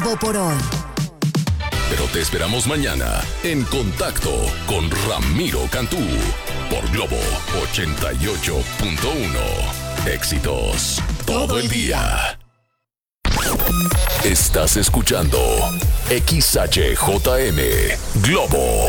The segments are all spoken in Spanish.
todo por hoy. Pero te esperamos mañana en Contacto con Ramiro Cantú por Globo 88.1. Éxitos todo el día. Estás escuchando XHJM Globo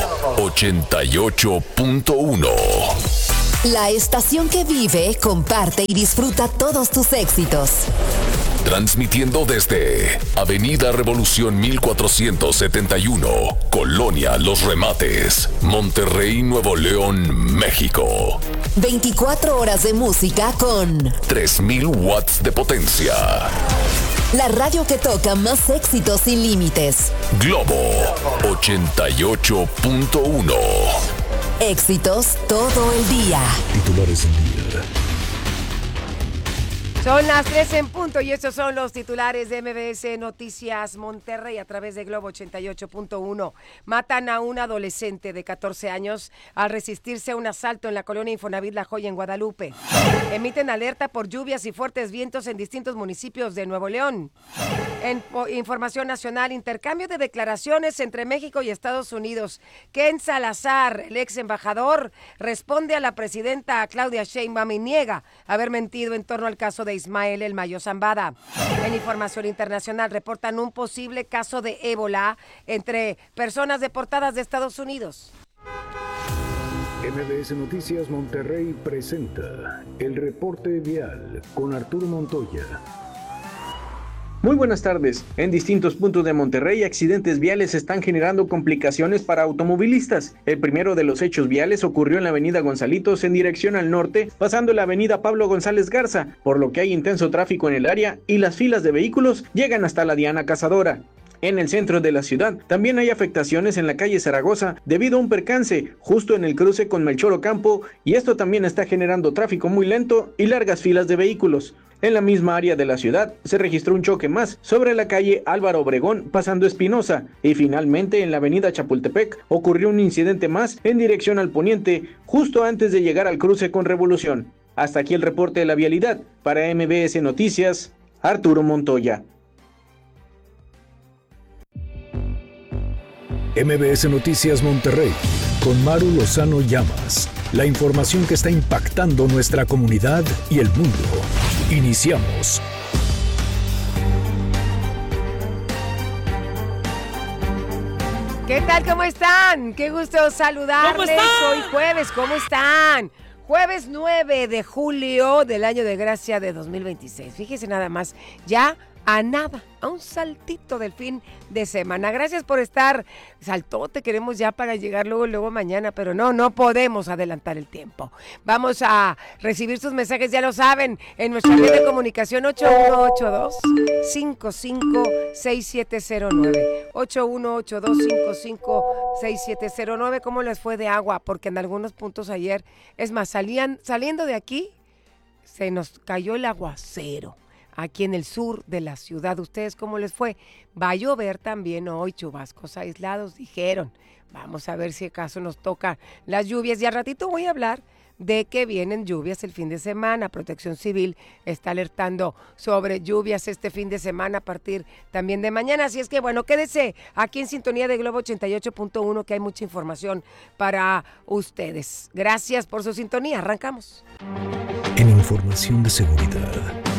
88.1. La estación que vive, comparte y disfruta todos tus éxitos. Transmitiendo desde Avenida Revolución 1471, Colonia Los Remates, Monterrey, Nuevo León, México. 24 horas de música con 3000 watts de potencia. La radio que toca más éxitos sin límites. Globo 88.1. Éxitos todo el día. Titulares del día. Son las 3 en punto y estos son los titulares de MBS Noticias Monterrey a través de Globo 88.1. Matan a un adolescente de 14 años al resistirse a un asalto en la colonia Infonavit La Joya en Guadalupe. Emiten alerta por lluvias y fuertes vientos en distintos municipios de Nuevo León. En información nacional, intercambio de declaraciones entre México y Estados Unidos. Ken Salazar, el ex embajador, responde a la presidenta Claudia Sheinbaum y niega haber mentido en torno al caso de Ismael El Mayo Zambada. En información internacional, reportan un posible caso de ébola entre personas deportadas de Estados Unidos. MBS Noticias Monterrey presenta el reporte vial con Arturo Montoya. Muy buenas tardes. En distintos puntos de Monterrey, accidentes viales están generando complicaciones para automovilistas. El primero de los hechos viales ocurrió en la avenida Gonzalitos en dirección al norte, pasando la avenida Pablo González Garza, por lo que hay intenso tráfico en el área y las filas de vehículos llegan hasta la Diana Cazadora. En el centro de la ciudad también hay afectaciones en la calle Zaragoza debido a un percance justo en el cruce con Melchor Ocampo, y esto también está generando tráfico muy lento y largas filas de vehículos. En la misma área de la ciudad se registró un choque más sobre la calle Álvaro Obregón pasando Espinosa, y finalmente en la avenida Chapultepec ocurrió un incidente más en dirección al poniente justo antes de llegar al cruce con Revolución. Hasta aquí el reporte de la vialidad. Para MBS Noticias, Arturo Montoya. MBS Noticias Monterrey con Maru Lozano Llamas. La información que está impactando nuestra comunidad y el mundo. Iniciamos. ¿Qué tal? ¿Cómo están? Qué gusto saludarles. Hoy jueves, ¿cómo están? Jueves 9 de julio del año de gracia de 2026. Fíjese nada más, ya a nada, a un saltito del fin de semana. Gracias por estar. Saltote queremos ya para llegar luego mañana, pero no podemos adelantar el tiempo. Vamos a recibir sus mensajes, ya lo saben, en nuestra red de comunicación 8182-556709. 8182-556709. ¿Cómo les fue de agua? Porque en algunos puntos ayer, es más, saliendo de aquí, se nos cayó el aguacero. Aquí en el sur de la ciudad, ¿ustedes cómo les fue? Va a llover también hoy, chubascos aislados, dijeron. Vamos a ver si acaso nos toca las lluvias. Y al ratito voy a hablar de que vienen lluvias el fin de semana. Protección Civil está alertando sobre lluvias este fin de semana a partir también de mañana. Así es que, bueno, quédese aquí en sintonía de Globo 88.1, que hay mucha información para ustedes. Gracias por su sintonía. Arrancamos. En información de seguridad.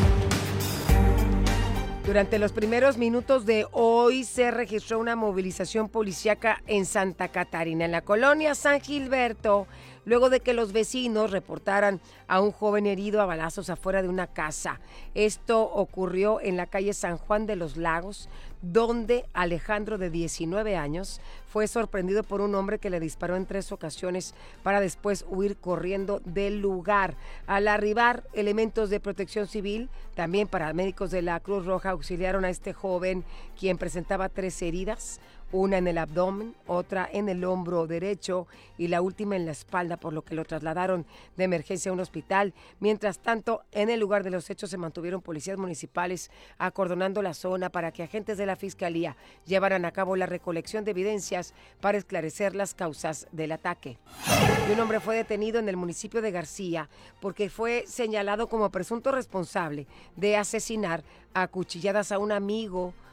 Durante los primeros minutos de hoy se registró una movilización policíaca en Santa Catarina, en la colonia San Gilberto, luego de que los vecinos reportaran a un joven herido a balazos afuera de una casa. Esto ocurrió en la calle San Juan de los Lagos, donde Alejandro, de 19 años, fue sorprendido por un hombre que le disparó en 3 ocasiones para después huir corriendo del lugar. Al arribar elementos de Protección Civil, también paramédicos de la Cruz Roja, auxiliaron a este joven, quien presentaba 3 heridas, una en el abdomen, otra en el hombro derecho y la última en la espalda, por lo que lo trasladaron de emergencia a un hospital. Mientras tanto, en el lugar de los hechos se mantuvieron policías municipales acordonando la zona para que agentes de la Fiscalía llevaran a cabo la recolección de evidencias para esclarecer las causas del ataque. Y un hombre fue detenido en el municipio de García porque fue señalado como presunto responsable de asesinar a cuchilladas a un amigo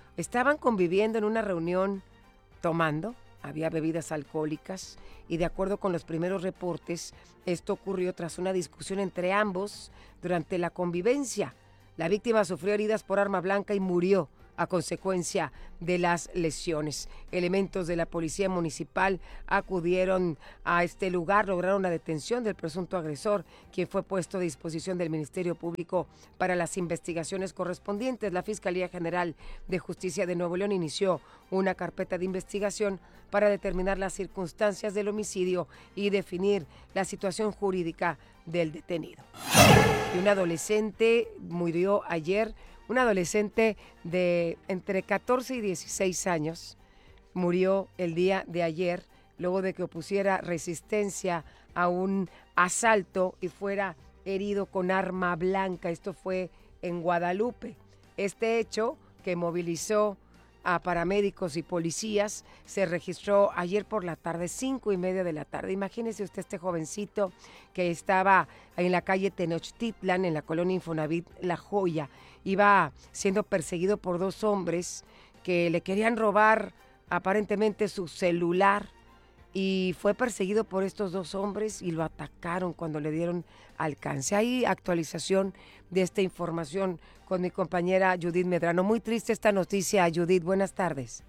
estaban conviviendo en una reunión tomando, había bebidas alcohólicas y de acuerdo con los primeros reportes, esto ocurrió tras una discusión entre ambos durante la convivencia. La víctima sufrió heridas por arma blanca y murió a consecuencia de las lesiones. Elementos de la policía municipal acudieron a este lugar, lograron la detención del presunto agresor, quien fue puesto a disposición del Ministerio Público para las investigaciones correspondientes. La Fiscalía General de Justicia de Nuevo León inició una carpeta de investigación para determinar las circunstancias del homicidio y definir la situación jurídica del detenido. Y un adolescente murió ayer. Un adolescente de entre 14 y 16 años murió el día de ayer luego de que opusiera resistencia a un asalto y fuera herido con arma blanca. Esto fue en Guadalupe. Este hecho, que movilizó a paramédicos y policías, se registró ayer por la tarde, 5:30 de la tarde. Imagínese usted este jovencito que estaba en la calle Tenochtitlan, en la colonia Infonavit La Joya. Iba siendo perseguido por dos hombres que le querían robar aparentemente su celular y fue perseguido por estos dos hombres y lo atacaron cuando le dieron alcance. Hay actualización de esta información con mi compañera Judith Medrano. Muy triste esta noticia, Judith. Buenas tardes.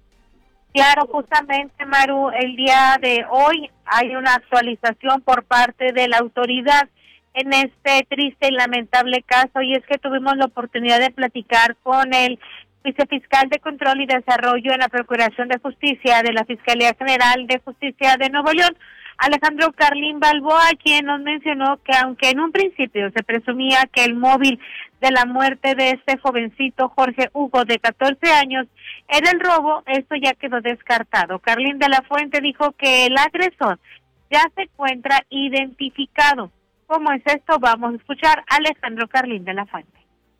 Claro, justamente, Maru, el día de hoy hay una actualización por parte de la autoridad en este triste y lamentable caso, y es que tuvimos la oportunidad de platicar con el vicefiscal de Control y Desarrollo en la Procuración de Justicia de la Fiscalía General de Justicia de Nuevo León, Alejandro Carlín Balboa, quien nos mencionó que aunque en un principio se presumía que el móvil de la muerte de este jovencito Jorge Hugo de 14 años era el robo, esto ya quedó descartado. Carlín de la Fuente dijo que el agresor ya se encuentra identificado. ¿Cómo es esto? Vamos a escuchar a Alejandro Carlín de la Fuente.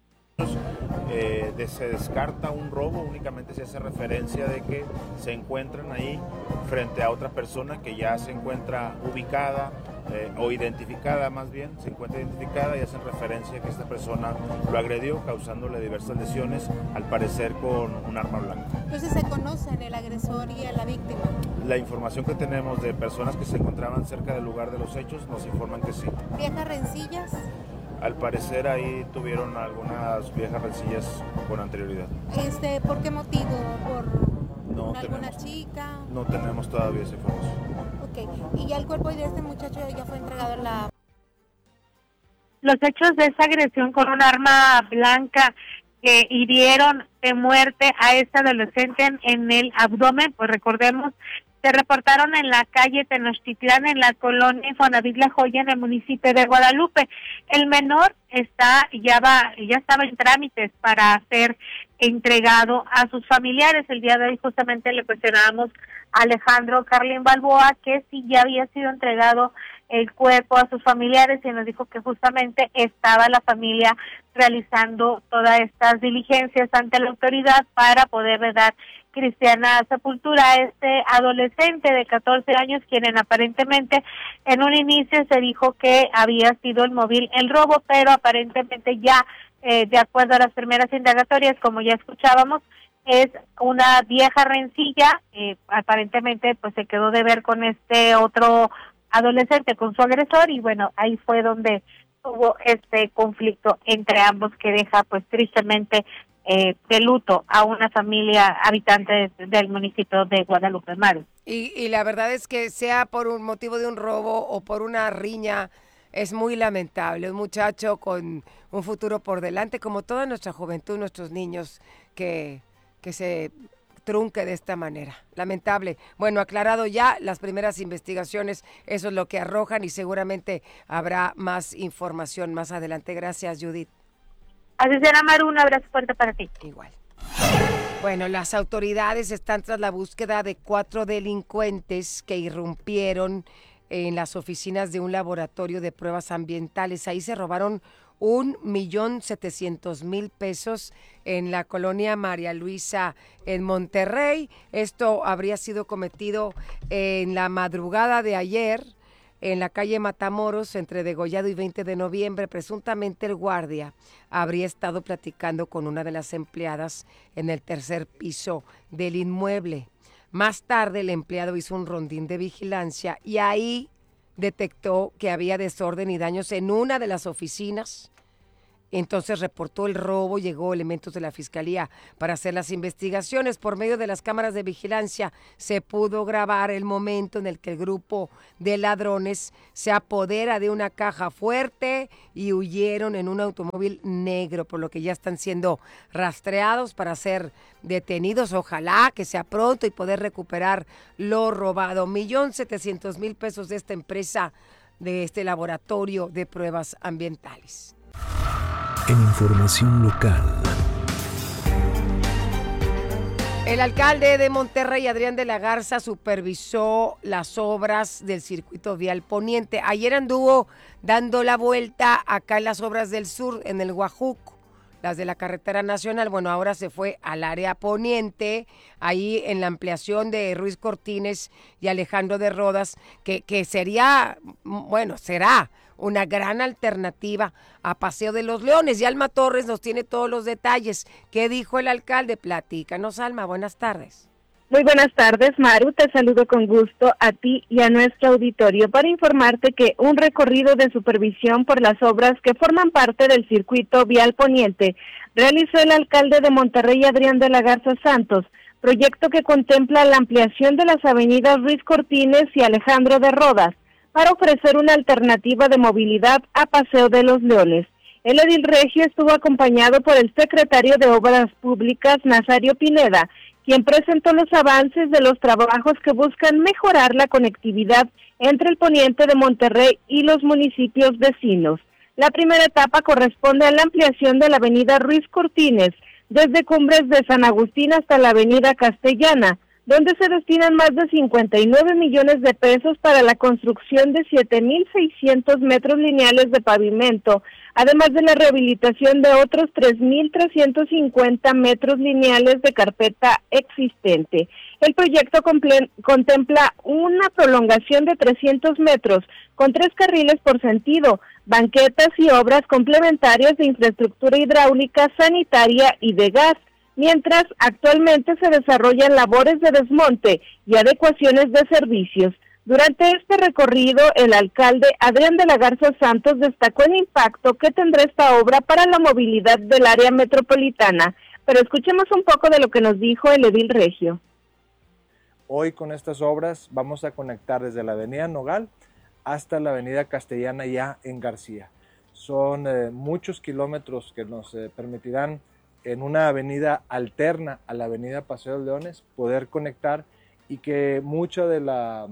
Se descarta un robo, únicamente se hace referencia de que se encuentran ahí frente a otra persona que ya se encuentra ubicada o identificada, más bien, se encuentra identificada y hacen referencia a que esta persona lo agredió causándole diversas lesiones, al parecer con un arma blanca. Entonces, ¿se conocen el agresor y la víctima? La información que tenemos de personas que se encontraban cerca del lugar de los hechos nos informan que sí. ¿Viejas rencillas? Al parecer ahí tuvieron algunas viejas rencillas con anterioridad. ¿Por qué motivo? ¿Por alguna chica? No tenemos todavía esa información. Ok, y ya el cuerpo de este muchacho ya fue entregado a la... Los hechos de esa agresión con un arma blanca que hirieron de muerte a este adolescente en el abdomen, pues recordemos, se reportaron en la calle Tenochtitlán, en la colonia Infonavit La Joya, en el municipio de Guadalupe. El menor ya estaba en trámites para ser entregado a sus familiares. El día de hoy justamente le cuestionábamos a Alejandro Carlín Balboa que si ya había sido entregado el cuerpo a sus familiares, y nos dijo que justamente estaba la familia realizando todas estas diligencias ante la autoridad para poder dar cristiana sepultura a este adolescente de 14 años, quien aparentemente en un inicio se dijo que había sido el móvil el robo, pero aparentemente ya, de acuerdo a las primeras indagatorias, como ya escuchábamos, es una vieja rencilla, aparentemente pues se quedó de ver con este otro adolescente, con su agresor, y bueno, ahí fue donde hubo este conflicto entre ambos que deja pues tristemente de luto a una familia habitante del municipio de Guadalupe, Maru. Y la verdad es que sea por un motivo de un robo o por una riña, es muy lamentable. Un muchacho con un futuro por delante, como toda nuestra juventud, nuestros niños, que se trunque de esta manera. Lamentable. Bueno, aclarado ya las primeras investigaciones, eso es lo que arrojan y seguramente habrá más información más adelante. Gracias, Judith. Así será, Maru, un abrazo fuerte para ti. Igual. Bueno, las autoridades están tras la búsqueda de 4 delincuentes que irrumpieron en las oficinas de un laboratorio de pruebas ambientales. Ahí se robaron 1,700,000 pesos en la colonia María Luisa en Monterrey. Esto habría sido cometido en la madrugada de ayer. en la calle Matamoros, entre Degollado y 20 de noviembre. Presuntamente el guardia habría estado platicando con una de las empleadas en el tercer piso del inmueble. Más tarde el empleado hizo un rondín de vigilancia y ahí detectó que había desorden y daños en una de las oficinas. Entonces reportó el robo, llegó elementos de la fiscalía para hacer las investigaciones. Por medio de las cámaras de vigilancia se pudo grabar el momento en el que el grupo de ladrones se apodera de una caja fuerte y huyeron en un automóvil negro, por lo que ya están siendo rastreados para ser detenidos. Ojalá que sea pronto y poder recuperar lo robado. 1,700,000 pesos de esta empresa, de este laboratorio de pruebas ambientales. En información local. El alcalde de Monterrey, Adrián de la Garza, supervisó las obras del circuito vial poniente. Ayer anduvo dando la vuelta acá en las obras del sur, en el Guajuco, las de la carretera nacional. Bueno, ahora se fue al área poniente, ahí en la ampliación de Ruiz Cortines y Alejandro de Rodas, que sería, bueno, será una gran alternativa a Paseo de los Leones. Y Alma Torres nos tiene todos los detalles. ¿Qué dijo el alcalde? Platícanos, Alma. Buenas tardes. Muy buenas tardes, Maru. Te saludo con gusto a ti y a nuestro auditorio para informarte que un recorrido de supervisión por las obras que forman parte del circuito vial poniente realizó el alcalde de Monterrey, Adrián de la Garza Santos, proyecto que contempla la ampliación de las avenidas Ruiz Cortines y Alejandro de Rodas, para ofrecer una alternativa de movilidad a Paseo de los Leones. El edil regio estuvo acompañado por el secretario de Obras Públicas, Nazario Pineda, quien presentó los avances de los trabajos que buscan mejorar la conectividad entre el poniente de Monterrey y los municipios vecinos. La primera etapa corresponde a la ampliación de la avenida Ruiz Cortines, desde Cumbres de San Agustín hasta la avenida Castellana, donde se destinan más de 59 millones de pesos para la construcción de 7,600 metros lineales de pavimento, además de la rehabilitación de otros 3,350 metros lineales de carpeta existente. El proyecto contempla una prolongación de 300 metros, con 3 carriles por sentido, banquetas y obras complementarias de infraestructura hidráulica, sanitaria y de gas, mientras actualmente se desarrollan labores de desmonte y adecuaciones de servicios. Durante este recorrido, el alcalde Adrián de la Garza Santos destacó el impacto que tendrá esta obra para la movilidad del área metropolitana. Pero escuchemos un poco de lo que nos dijo el edil regio. Hoy con estas obras vamos a conectar desde la avenida Nogal hasta la avenida Castellana ya en García. Son muchos kilómetros que nos permitirán en una avenida alterna a la avenida Paseo de Leones poder conectar y que mucha de la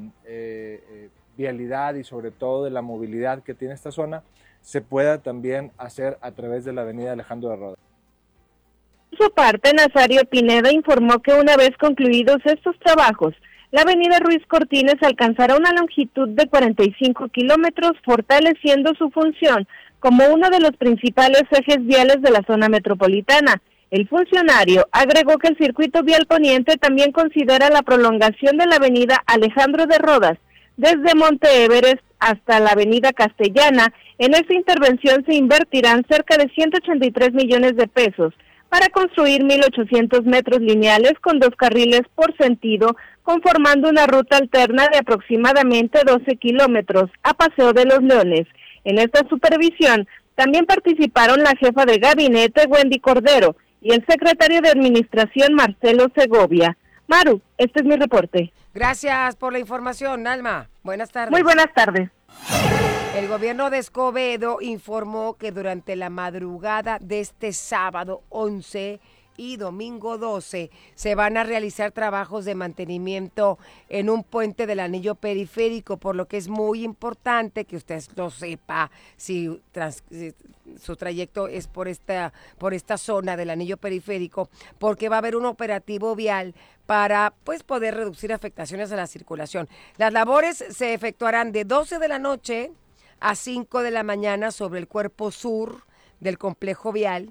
vialidad y sobre todo de la movilidad que tiene esta zona se pueda también hacer a través de la avenida Alejandro de Rodas. Por su parte, Nazario Pineda informó que una vez concluidos estos trabajos, la avenida Ruiz Cortines alcanzará una longitud de 45 kilómetros, fortaleciendo su función como uno de los principales ejes viales de la zona metropolitana. El funcionario agregó que el circuito vial poniente también considera la prolongación de la avenida Alejandro de Rodas, desde Monte Everest hasta la avenida Castellana. En esta intervención se invertirán cerca de 183 millones de pesos para construir 1,800 metros lineales con 2 carriles por sentido, conformando una ruta alterna de aproximadamente 12 kilómetros a Paseo de los Leones. En esta supervisión también participaron la jefa de gabinete, Wendy Cordero, y el secretario de Administración, Marcelo Segovia. Maru, este es mi reporte. Gracias por la información, Alma. Buenas tardes. Muy buenas tardes. El gobierno de Escobedo informó que durante la madrugada de este sábado 11 y domingo 12 se van a realizar trabajos de mantenimiento en un puente del anillo periférico, por lo que es muy importante que usted lo sepa si su trayecto es por esta zona del anillo periférico, porque va a haber un operativo vial para poder reducir afectaciones a la circulación. Las labores se efectuarán de 12 de la noche a 5 de la mañana sobre el cuerpo sur del complejo vial,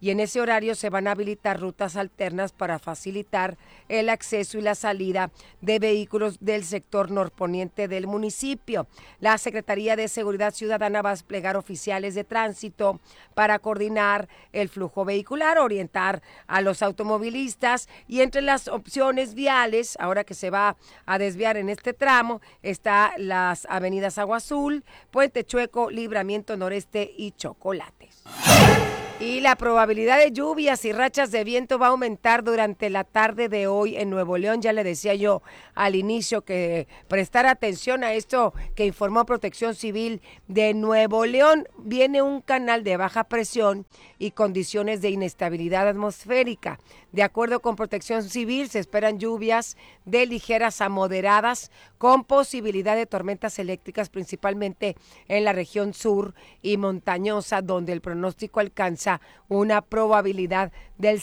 y en ese horario se van a habilitar rutas alternas para facilitar el acceso y la salida de vehículos del sector norponiente del municipio. La Secretaría de Seguridad Ciudadana va a desplegar oficiales de tránsito para coordinar el flujo vehicular, orientar a los automovilistas, y entre las opciones viales, ahora que se va a desviar en este tramo, está las avenidas Agua Azul, Puente Chueco, Libramiento Noreste y Chocolates. Y la probabilidad de lluvias y rachas de viento va a aumentar durante la tarde de hoy en Nuevo León. Ya le decía yo al inicio que prestar atención a esto que informó Protección Civil de Nuevo León. Viene un canal de baja presión y condiciones de inestabilidad atmosférica. De acuerdo con Protección Civil, se esperan lluvias de ligeras a moderadas con posibilidad de tormentas eléctricas, principalmente en la región sur y montañosa, donde el pronóstico alcanza una probabilidad del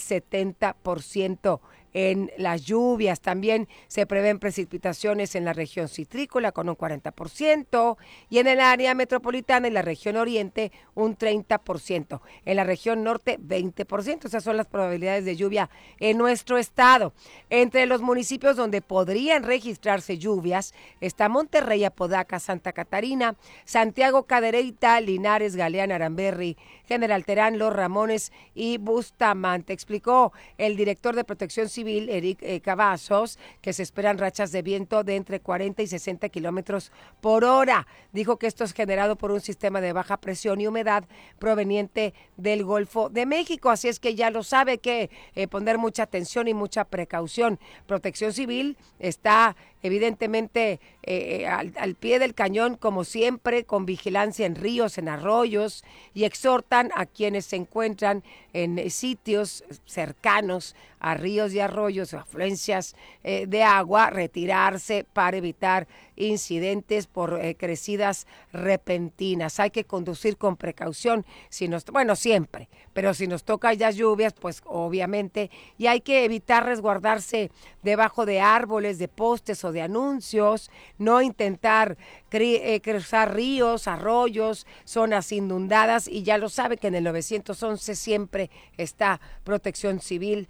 70% en las lluvias. También se prevén precipitaciones en la región citrícola con un 40% y en el área metropolitana y la región oriente un 30%. En la región norte 20%. Esas son las probabilidades de lluvia en nuestro estado. Entre los municipios donde podrían registrarse lluvias está Monterrey, Apodaca, Santa Catarina, Santiago, Cadereyta, Linares, Galeana, Aramberri, General Terán, Los Ramones y Bustamante. Explicó el director de Protección Civil, Eric Cavazos, que se esperan rachas de viento de entre 40 y 60 kilómetros por hora. Dijo que esto es generado por un sistema de baja presión y humedad proveniente del Golfo de México. Así es que ya lo sabe, que poner mucha atención y mucha precaución. Protección Civil está evidentemente al pie del cañón, como siempre, con vigilancia en ríos, en arroyos, y exhortan a quienes se encuentran en sitios cercanos a ríos y arroyos o afluencias de agua, retirarse para evitar incidentes por crecidas repentinas. Hay que conducir con precaución, siempre, pero si nos toca ya lluvias, pues obviamente, y hay que evitar resguardarse debajo de árboles, de postes o de anuncios, no intentar cruzar ríos, arroyos, zonas inundadas, y ya lo sabe que en el 911 siempre está Protección Civil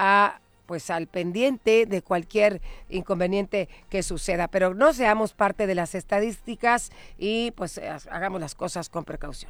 al pendiente de cualquier inconveniente que suceda, pero no seamos parte de las estadísticas y pues hagamos las cosas con precaución.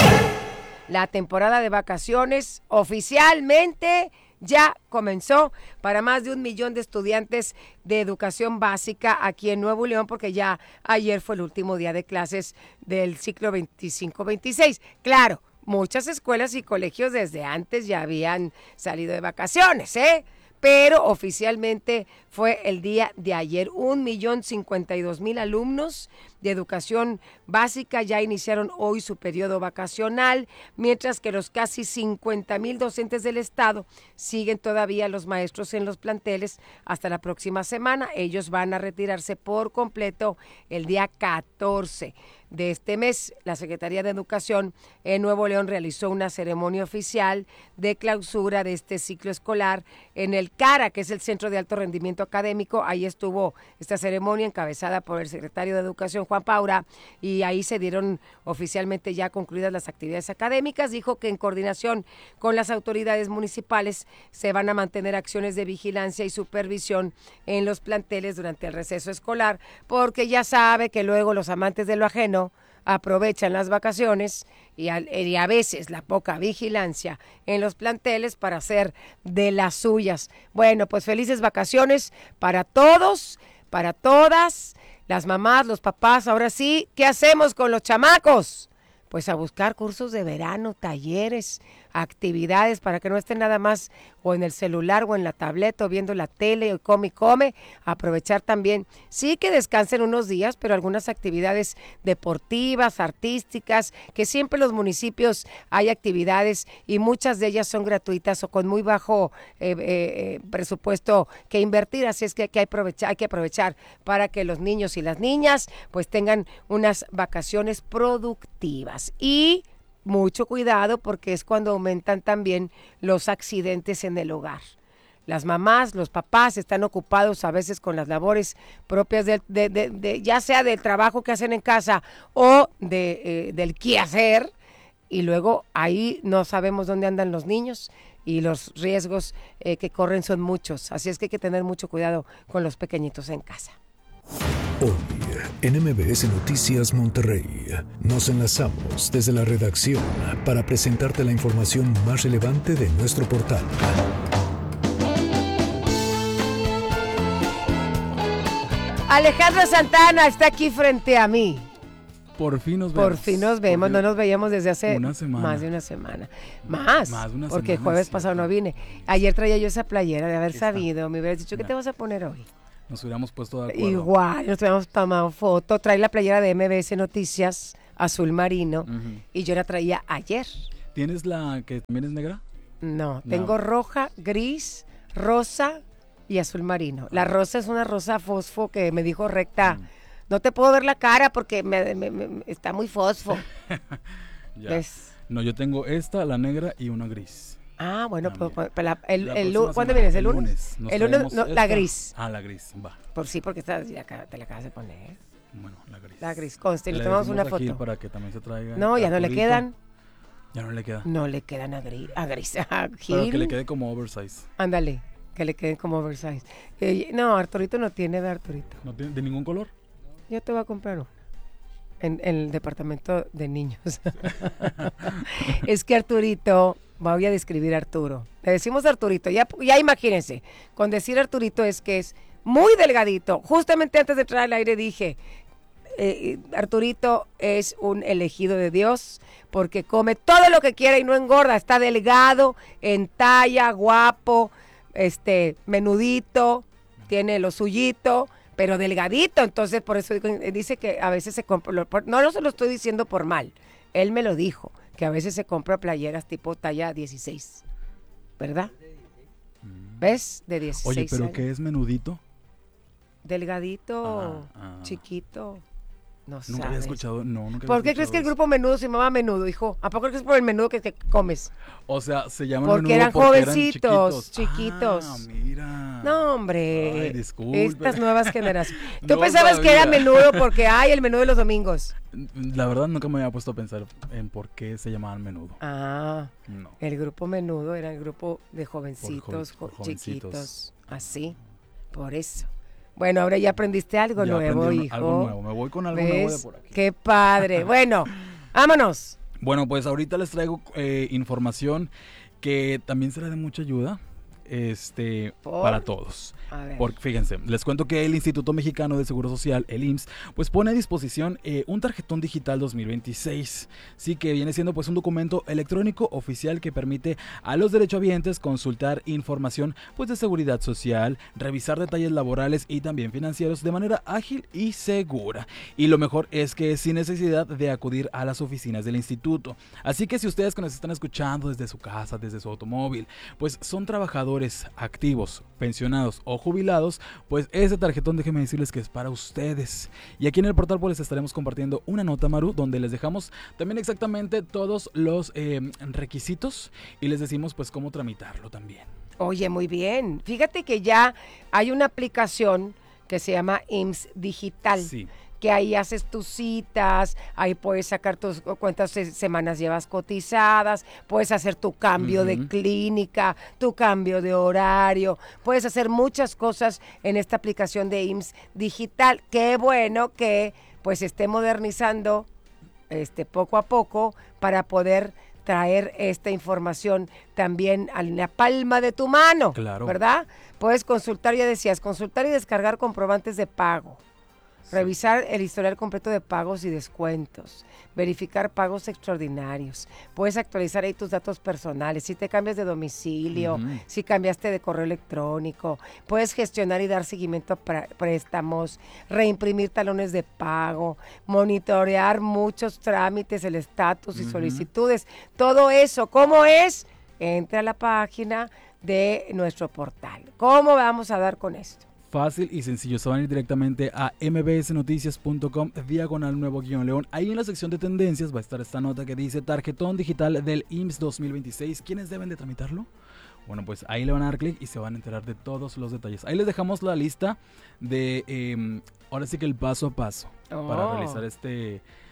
La temporada de vacaciones oficialmente ya comenzó para más de 1 millón de estudiantes de educación básica aquí en Nuevo León, porque ya ayer fue el último día de clases del ciclo 25-26. Claro, muchas escuelas y colegios desde antes ya habían salido de vacaciones, pero oficialmente fue el día de ayer. 1,052,000 alumnos de educación básica ya iniciaron hoy su periodo vacacional, mientras que los casi 50,000 docentes del estado siguen todavía los maestros en los planteles hasta la próxima semana. Ellos van a retirarse por completo el día 14 de este mes. La Secretaría de Educación en Nuevo León realizó una ceremonia oficial de clausura de este ciclo escolar en el CARA, que es el Centro de Alto Rendimiento Académico. Ahí estuvo esta ceremonia encabezada por el secretario de Educación, Juan Paura, y ahí se dieron oficialmente ya concluidas las actividades académicas. Dijo que en coordinación con las autoridades municipales se van a mantener acciones de vigilancia y supervisión en los planteles durante el receso escolar, porque ya sabe que luego los amantes de lo ajeno aprovechan las vacaciones y a veces la poca vigilancia en los planteles para hacer de las suyas. Bueno, pues felices vacaciones para todos, para todas, las mamás, los papás. Ahora sí, ¿qué hacemos con los chamacos? Pues a buscar cursos de verano, talleres, actividades para que no estén nada más o en el celular o en la tableta o viendo la tele o come. Aprovechar también, sí, que descansen unos días, pero algunas actividades deportivas, artísticas, que siempre en los municipios hay actividades y muchas de ellas son gratuitas o con muy bajo presupuesto que invertir. Así es que hay que aprovechar para que los niños y las niñas pues tengan unas vacaciones productivas. Y mucho cuidado, porque es cuando aumentan también los accidentes en el hogar. Las mamás, los papás están ocupados a veces con las labores propias de ya sea del trabajo que hacen en casa o del quehacer, y luego ahí no sabemos dónde andan los niños y los riesgos que corren son muchos. Así es que hay que tener mucho cuidado con los pequeñitos en casa. Hoy, en MBS Noticias Monterrey, nos enlazamos desde la redacción para presentarte la información más relevante de nuestro portal. Alejandro Santana está aquí frente a mí. Por fin nos vemos. Por fin nos vemos, no nos veíamos desde hace más de una semana. Más de una porque el jueves pasado no vine. Ayer traía yo esa playera, de haber sabido, me hubieras dicho, ¿qué te vas a poner hoy? Nos hubiéramos puesto de acuerdo. Igual, nos hubiéramos tomado foto. Trae la playera de MBS Noticias, azul marino, y yo la traía ayer. ¿Tienes la que también es negra? No, tengo roja, gris, rosa y azul marino. La rosa es una rosa fosfo que me dijo Recta, no te puedo ver la cara porque está muy fosfo. ¿Ves? No, yo tengo esta, la negra y una gris. Ah, bueno, pues, ¿cuándo vienes? ¿El lunes? El lunes, no, la gris. Ah, la gris, va. Por sí, porque te la acabas de poner. Bueno, la gris. La gris, conste, le tomamos una foto. Para que también se traiga. No, ya no le quedan. Ya no le queda. No le quedan a gris. Pero que le quede como oversize. Ándale, que le queden como oversize. No, Arturito no tiene de Arturito. ¿No tiene de ningún color? Yo te voy a comprar una. En el departamento de niños. Es que Arturito, voy a describir a Arturo. Le decimos Arturito, ya imagínense. Con decir Arturito es que es muy delgadito. Justamente antes de entrar al aire dije, Arturito es un elegido de Dios porque come todo lo que quiera y no engorda. Está delgado, en talla, guapo, menudito, tiene lo suyito, pero delgadito. Entonces, por eso dice que a veces se compra, no se lo estoy diciendo por mal, él me lo dijo, que a veces se compra playeras tipo talla 16, ¿verdad? ¿Ves? De 16 Oye, ¿pero años. qué es menudito? Delgadito, chiquito. No nunca había escuchado, nunca ¿Por qué crees que el grupo Menudo se llamaba Menudo, hijo? ¿A poco crees por el menudo que te comes? O sea, se llaman porque menudo eran porque jovencitos, eran chiquitos. Ah, mira. No, hombre. Ay, disculpe. Estas nuevas generaciones. Tú No pensabas sabía. que era menudo porque hay el menú de los domingos. La verdad nunca me había puesto a pensar en por qué se llamaban menudo. Ah, no. El grupo Menudo era el grupo de jovencitos, por chiquitos, así, por eso. Bueno, ahora ya aprendiste algo nuevo, hijo. Algo nuevo, me voy con algo nuevo de por aquí. Qué padre. Bueno, vámonos. Bueno, pues ahorita les traigo información que también será de mucha ayuda para todos. A ver. Porque fíjense, les cuento que el Instituto Mexicano de Seguro Social, el IMSS, pues pone a disposición un tarjetón digital 2026, sí, que viene siendo pues un documento electrónico oficial que permite a los derechohabientes consultar información pues de seguridad social, revisar detalles laborales y también financieros de manera ágil y segura. Y lo mejor es que sin necesidad de acudir a las oficinas del instituto. Así que si ustedes que nos están escuchando desde su casa, desde su automóvil, pues son trabajadores activos, pensionados o jubilados, pues ese tarjetón déjenme decirles que es para ustedes. Y aquí en el portal pues les estaremos compartiendo una nota, Maru, donde les dejamos también exactamente todos los requisitos y les decimos pues cómo tramitarlo también. Oye, muy bien. Fíjate que ya hay una aplicación que se llama IMSS Digital. Sí. Que ahí haces tus citas, ahí puedes sacar tus cuántas semanas llevas cotizadas, puedes hacer tu cambio de clínica, tu cambio de horario, puedes hacer muchas cosas en esta aplicación de IMSS Digital. Qué bueno que pues esté modernizando poco a poco para poder traer esta información también a la palma de tu mano, claro, ¿verdad? Puedes consultar, ya decías, consultar y descargar comprobantes de pago. Revisar el historial completo de pagos y descuentos, verificar pagos extraordinarios, puedes actualizar ahí tus datos personales, si te cambias de domicilio, si cambiaste de correo electrónico, puedes gestionar y dar seguimiento a préstamos, reimprimir talones de pago, monitorear muchos trámites, el estatus y solicitudes, todo eso, ¿cómo es? Entra a la página de nuestro portal. ¿Cómo vamos a dar con esto? Fácil y sencillo, se van a ir directamente a mbsnoticias.com/nuevo-león. Ahí en la sección de tendencias va a estar esta nota que dice tarjetón digital del IMSS 2026. ¿Quiénes deben de tramitarlo? Bueno, pues ahí le van a dar clic y se van a enterar de todos los detalles. Ahí les dejamos la lista de, ahora sí que el paso a paso para realizar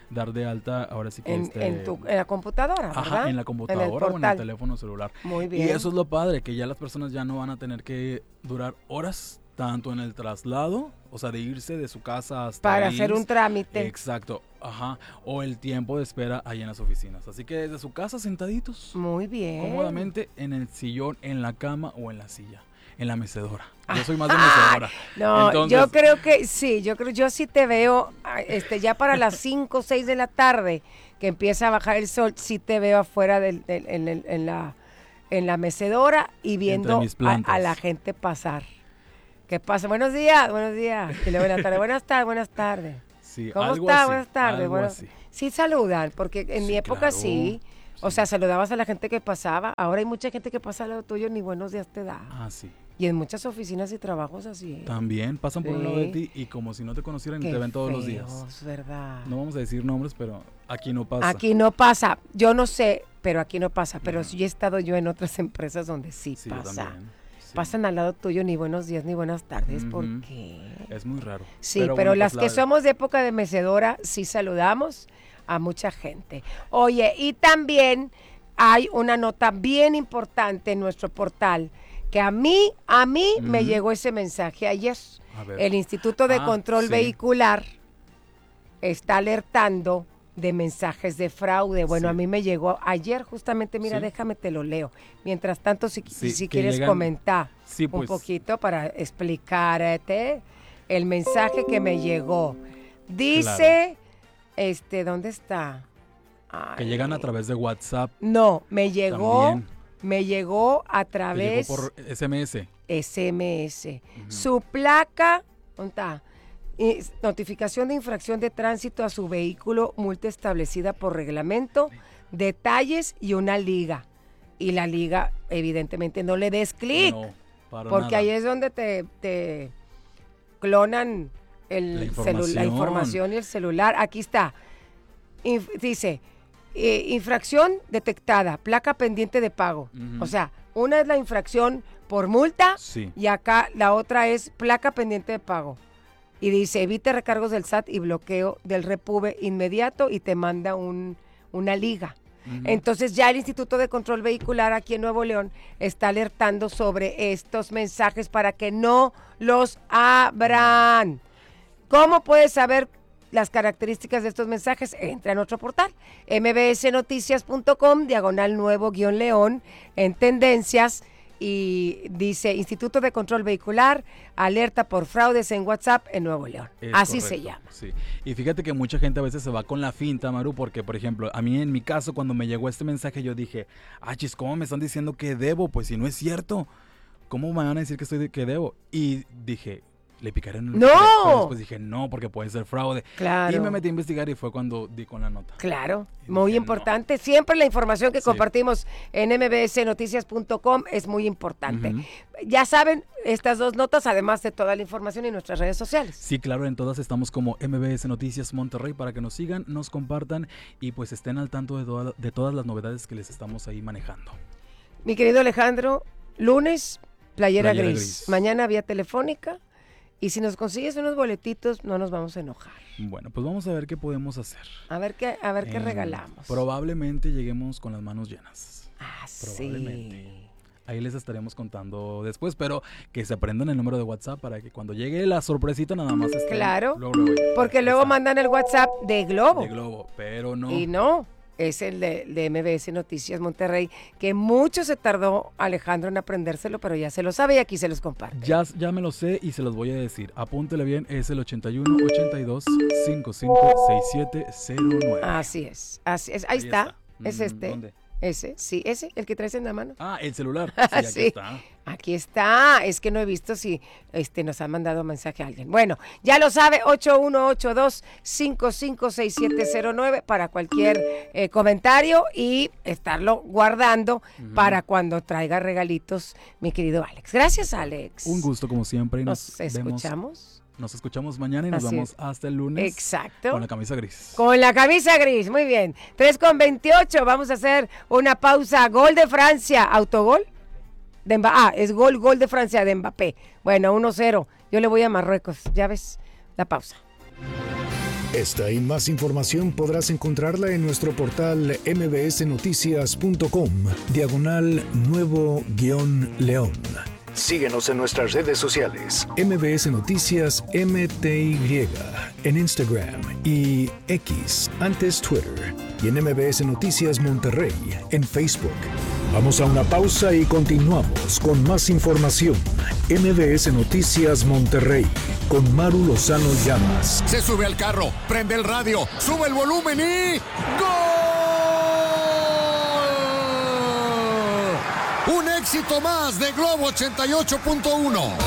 dar de alta, ahora sí que en la computadora, ¿verdad? Ajá, en la computadora o en el teléfono celular. Muy bien. Y eso es lo padre, que ya las personas ya no van a tener que durar horas tanto en el traslado, o sea, de irse de su casa hasta para hacer un trámite. Exacto, ajá, o el tiempo de espera ahí en las oficinas. Así que desde su casa sentaditos. Muy bien. Cómodamente en el sillón, en la cama o en la silla, en la mecedora. Yo soy más de mecedora. No, entonces, yo creo que sí, yo sí te veo ya para las 5 o 6 de la tarde que empieza a bajar el sol, sí te veo afuera en la mecedora y viendo a la gente pasar. ¿Qué pasa? Buenos días. Y luego buenas tardes. Sí, ¿Cómo está? Buenas tardes. Bueno, sí saludan, porque en mi época claro, sí. O sea, saludabas a la gente que pasaba. Ahora hay mucha gente que pasa al lado tuyo, ni buenos días te da. Ah, sí. Y en muchas oficinas y trabajos así. También pasan por un lado de ti y como si no te conocieran y te ven todos los días. ¿Verdad? No vamos a decir nombres, pero aquí no pasa. Aquí no pasa. Yo no sé, pero aquí no pasa. Pero sí he estado yo en otras empresas donde sí pasa. Sí. Pasan al lado tuyo ni buenos días ni buenas tardes. ¿Por qué? Es muy raro. Sí, pero las que somos de época de mecedora sí saludamos a mucha gente. Oye, y también hay una nota bien importante en nuestro portal que a mí me llegó ese mensaje ayer. El Instituto de Control Vehicular está alertando de mensajes de fraude. Bueno, a mí me llegó ayer justamente, mira, déjame te lo leo. Mientras tanto, si quieres comentar un poquito para explicarte el mensaje que me llegó. Dice, ¿dónde está? Ay, que llegan a través de WhatsApp. No, me llegó a través... Te llegó por SMS. SMS. Su placa, ¿dónde está? Notificación de infracción de tránsito a su vehículo, multa establecida por reglamento, detalles y una liga. Y la liga, evidentemente, no le des clic. No, porque ahí es donde te clonan la información y el celular. Aquí está. Dice, infracción detectada, placa pendiente de pago. O sea, una es la infracción por multa y acá la otra es placa pendiente de pago. Y dice, evite recargos del SAT y bloqueo del repube inmediato y te manda una liga. Entonces ya el Instituto de Control Vehicular aquí en Nuevo León está alertando sobre estos mensajes para que no los abran. ¿Cómo puedes saber las características de estos mensajes? Entra a nuestro portal, mbsnoticias.com/nuevo-león en tendencias. Y dice, Instituto de Control Vehicular, alerta por fraudes en WhatsApp en Nuevo León. Así correcto, se llama. Sí. Y fíjate que mucha gente a veces se va con la finta, Maru, porque, por ejemplo, a mí en mi caso, cuando me llegó este mensaje, yo dije, chis, ¿cómo me están diciendo que debo? Pues si no es cierto, ¿cómo me van a decir que debo? Y dije, le picaré en el... ¡No! Pero después dije, no, porque puede ser fraude. Claro. Y me metí a investigar y fue cuando di con la nota. Claro, muy importante. No. Siempre la información que compartimos en mbsnoticias.com es muy importante. Ya saben, estas dos notas, además de toda la información en nuestras redes sociales. Sí, claro, en todas estamos como MBS Noticias Monterrey para que nos sigan, nos compartan y pues estén al tanto de todas las novedades que les estamos ahí manejando. Mi querido Alejandro, lunes, playera gris. Mañana vía telefónica. Y si nos consigues unos boletitos, no nos vamos a enojar. Bueno, pues vamos a ver qué podemos hacer. A ver qué regalamos. Probablemente lleguemos con las manos llenas. Probablemente. Sí. Ahí les estaremos contando después, pero que se aprendan el número de WhatsApp para que cuando llegue la sorpresita nada más esté. Claro, porque luego mandan el WhatsApp de Globo. De Globo, pero no. Y no. Es el de MBS Noticias Monterrey, que mucho se tardó Alejandro en aprendérselo, pero ya se lo sabe y aquí se los comparte. Ya me lo sé y se los voy a decir. Apúntele bien, es el 81-82-55-6709. Así es. Ahí está. Es este. ¿Dónde? Ese, el que traes en la mano. El celular. Sí, aquí está. Aquí está. Es que no he visto si nos ha mandado mensaje a alguien. Bueno, ya lo sabe, 8182-556709 para cualquier comentario y estarlo guardando para cuando traiga regalitos, mi querido Alex. Gracias, Alex. Un gusto como siempre. Nos escuchamos. Nos escuchamos mañana y nos vamos hasta el lunes. Exacto. Con la camisa gris. Con la camisa gris, muy bien. 3:28, vamos a hacer una pausa. Gol de Francia, autogol. Es gol de Francia de Mbappé. Bueno, 1-0. Yo le voy a Marruecos, ya ves, la pausa. Esta y más información podrás encontrarla en nuestro portal mbsnoticias.com/nuevo-león. Síguenos en nuestras redes sociales. MBS Noticias MTY en Instagram y X, antes Twitter, y en MBS Noticias Monterrey en Facebook. Vamos a una pausa y continuamos con más información. MBS Noticias Monterrey con Maru Lozano Llamas. Se sube al carro, prende el radio, sube el volumen y ¡gol! Un éxito más de Globo 88.1.